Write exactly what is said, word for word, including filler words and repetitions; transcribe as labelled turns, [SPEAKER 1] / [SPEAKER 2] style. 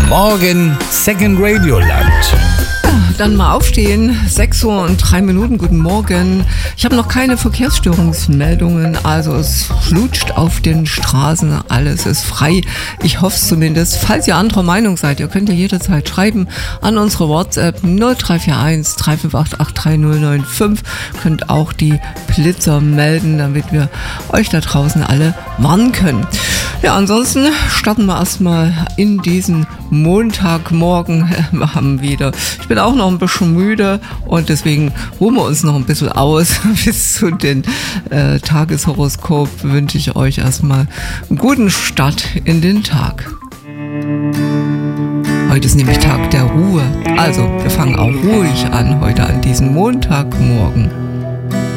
[SPEAKER 1] Morgen Second Radio Land.
[SPEAKER 2] Dann mal aufstehen, sechs Uhr und drei Minuten, guten Morgen. Ich habe noch keine Verkehrsstörungsmeldungen, also es flutscht auf den Straßen, alles ist frei. Ich hoffe es zumindest. Falls ihr anderer Meinung seid, ihr könnt ja jederzeit schreiben an unsere WhatsApp null drei vier eins drei fünf acht acht drei null neun fünf. Könnt auch die Blitzer melden, damit wir euch da draußen alle warnen können. Ja, ansonsten starten wir erstmal in diesen Montagmorgen. Wir haben wieder, ich bin auch noch ein bisschen müde und deswegen ruhen wir uns noch ein bisschen aus. Bis zu den äh, Tageshoroskop wünsche ich euch erstmal einen guten Start in den Tag. Heute ist nämlich Tag der Ruhe. Also, wir fangen auch ruhig an heute an diesem Montagmorgen.